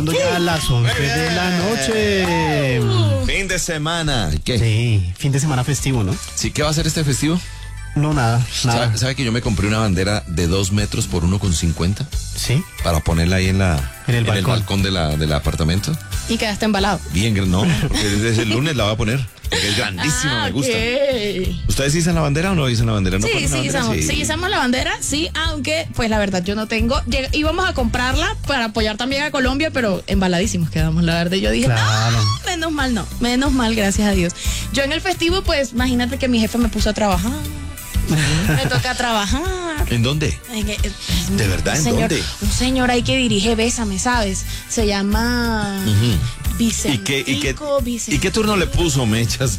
pasando ya a las 11 de la noche. Fin de semana. ¿Qué? Sí, fin de semana festivo, ¿no? Sí, ¿qué va a hacer este festivo? No, nada. ¿Sabe que yo me compré una bandera de 2 metros por 1,50? Sí. Para ponerla ahí en el balcón del apartamento. Y quedaste embalado. Bien, no, porque desde el lunes la voy a poner. Porque es grandísima, me gusta. Okay. ¿Ustedes izan la bandera o no izan la bandera? ¿No Sí, izamos la bandera, sí, aunque, pues la verdad, yo no tengo. Íbamos a comprarla para apoyar también a Colombia, pero embaladísimos quedamos, la verdad. Yo dije, claro. No, menos mal, gracias a Dios. Yo en el festivo, pues, imagínate que mi jefe me puso a trabajar. Me toca trabajar. ¿En dónde? ¿De verdad? ¿En dónde? Un señor ahí que dirige Bésame, ¿sabes? Se llama Vicentico. ¿Y qué turno le puso, Mechas?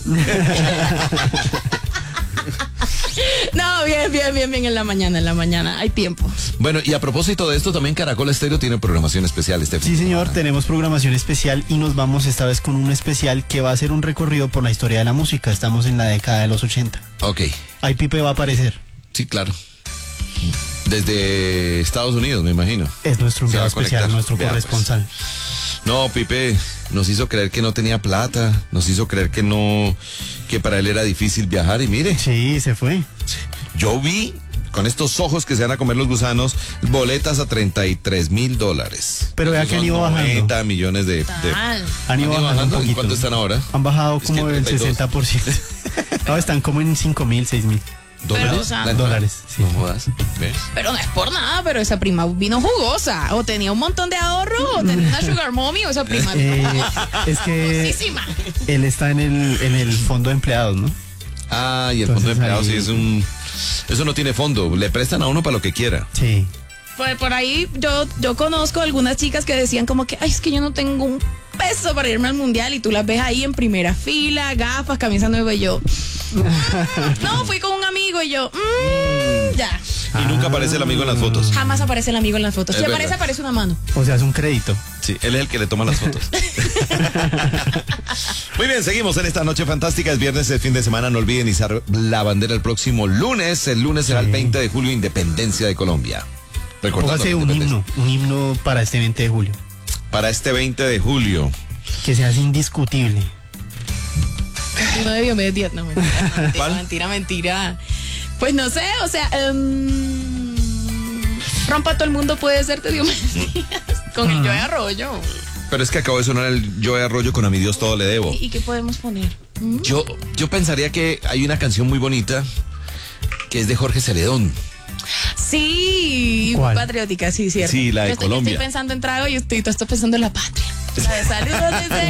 No, bien, en la mañana, hay tiempo. Bueno, y a propósito de esto, también Caracol Estéreo tiene programación especial este fin. Sí, señor, tenemos programación especial y nos vamos esta vez con un especial que va a ser un recorrido por la historia de la música. Estamos en la década de los 80. Ok. Ahí Pipe va a aparecer. Sí, claro. Desde Estados Unidos, me imagino. Es nuestro enviado especial, nuestro corresponsal. No, Pipe nos hizo creer que no tenía plata, nos hizo creer que para él era difícil viajar y mire. Sí, se fue. Yo vi con estos ojos que se van a comer los gusanos, boletas a $33,000. Pero vea que han ido bajando. 90 millones de han ido bajando un ¿En cuánto están ahora? Han bajado como el 60%. No, están como en 5,000, 6,000. ¿Dólares? Dólares, sí. No jodas, ¿ves? Pero no es por nada, pero esa prima vino jugosa. O tenía un montón de ahorro, o tenía una sugar mommy, o esa prima. Es que jugosísima. Él está en el fondo de empleados, ¿no? Ah, y el Entonces, fondo de empleados ahí... sí eso no tiene fondo, le prestan a uno para lo que quiera. Sí. Pues por ahí yo conozco algunas chicas que decían como que, ay, es que yo no tengo un peso para irme al mundial, y tú las ves ahí en primera fila, gafas, camisa nueva, y yo, no, fui con un amigo, y yo, ya. Y nunca aparece el amigo en las fotos. Jamás aparece el amigo en las fotos. Si aparece una mano. O sea, es un crédito. Sí, él es el que le toma las fotos. Muy bien, seguimos en esta noche fantástica. Es viernes, el fin de semana. No olviden izar la bandera el próximo lunes. El lunes será el 20 de julio, Independencia de Colombia. Póngase un himno para este 20 de julio. Para este 20 de julio. Que se hace indiscutible. No de Diomedes Díaz, no, mentira. ¿Cuál? Mentira. Pues no sé, o sea, rompa todo el mundo puede ser de Diomedes Díaz, con el Joey Arroyo. Pero es que acabo de sonar el Joey Arroyo con A mi Dios todo le debo. ¿Y qué podemos poner? Yo pensaría que hay una canción muy bonita que es de Jorge Celedón. Sí, ¿Cuál? Patriótica, sí, cierto. Sí, la de Colombia. Yo estoy pensando en trago y tú estás pensando en la patria. La de saludos desde